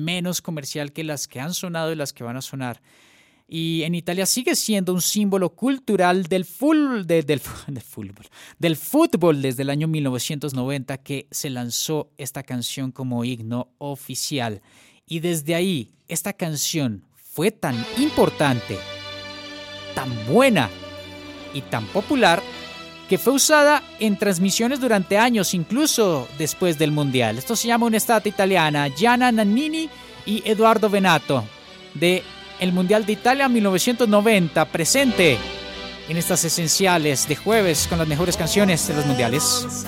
menos comercial que las que han sonado y las que van a sonar. Y en Italia sigue siendo un símbolo cultural del fútbol desde el año 1990 que se lanzó esta canción como himno oficial. Y desde ahí, esta canción fue tan importante, tan buena y tan popular que fue usada en transmisiones durante años, incluso después del Mundial. Esto se llama Un'estate italiana, Gianna Nannini y Edoardo Bennato, de el Mundial de Italia 1990, presente en estas esenciales de jueves con las mejores canciones de los mundiales.